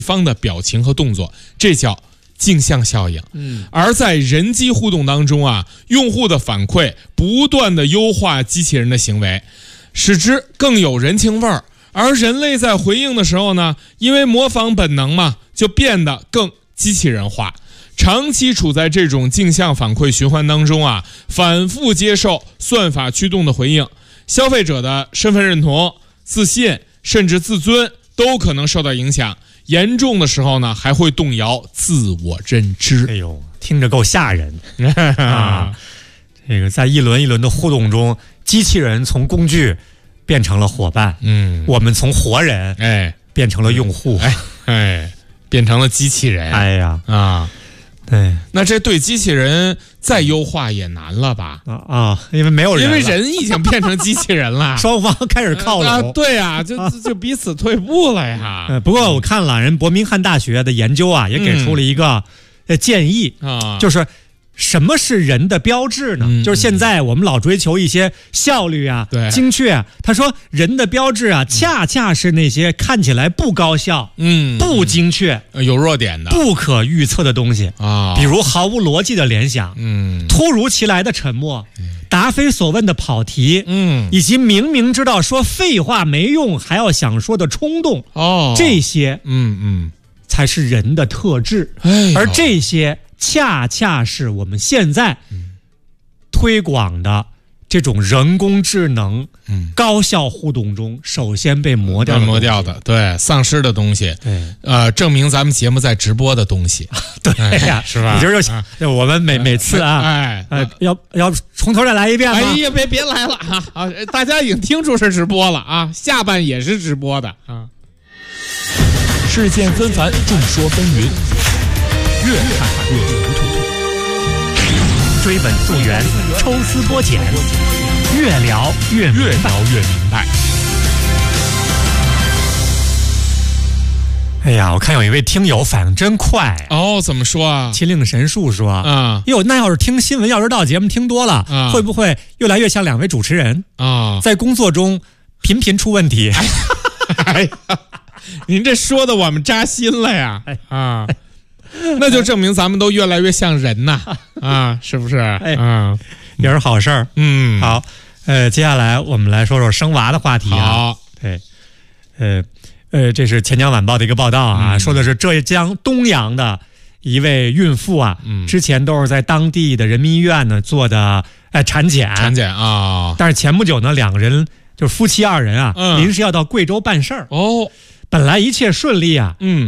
方的表情和动作，这叫镜像效应。而在人机互动当中啊，用户的反馈不断的优化机器人的行为，使之更有人情味儿。而人类在回应的时候呢，因为模仿本能嘛，就变得更机器人化。长期处在这种镜像反馈循环当中啊，反复接受算法驱动的回应，消费者的身份认同、自信甚至自尊都可能受到影响，严重的时候呢，还会动摇自我认知。 哎呦，听着够吓人啊！这个在一轮一轮的互动中，机器人从工具变成了伙伴，我们从活人变成了用户， 变成了机器人。 哎呀啊！对， 那这对机器人再优化也难了吧？ 因为没有人， 因为人已经变成机器人了， 双方开始靠拢。 对啊，就彼此退步了呀。 不过我看了人伯明翰大学的研究啊，也给出了一个建议就是什么是人的标志呢？就是现在我们老追求一些效率啊、精确啊。他说人的标志啊，恰恰是那些看起来不高效、不精确、 有弱点的、 不可预测的东西啊，比如毫无逻辑的联想，突如其来的沉默，答非所问的跑题，以及明明知道说废话没用还要想说的冲动，这些，才是人的特质，而这些恰恰是我们现在推广的这种人工智能高效互动中首先被磨掉的， 对，丧失的东西，证明咱们节目在直播的东西， 对呀，是吧？你这就我们每次啊，要从头再来一遍吗？ 哎呀，别来了啊！大家已经听出是直播了啊，下半也是直播的啊。 事件纷繁，众说纷纭，越看越糊涂。 追本溯源，抽丝剥茧，越聊越明白。哎呀，我看有一位听友反应真快怎么说啊？ 秦岭神树说哟，那要是听新闻要知道节目听多了会不会越来越像两位主持人在工作中频频出问题？ 哎呀，您这说的我们扎心了呀！那就证明咱们都越来越像人呐是不是？ 也是好事儿。好，接下来我们来说说生娃的话题啊。对，这是钱江晚报的一个报道啊，说的是浙江东阳的一位孕妇啊，之前都是在当地的人民医院呢做的产检啊，但是前不久呢，两个人就是夫妻二人啊，临时要到贵州办事儿本来一切顺利啊，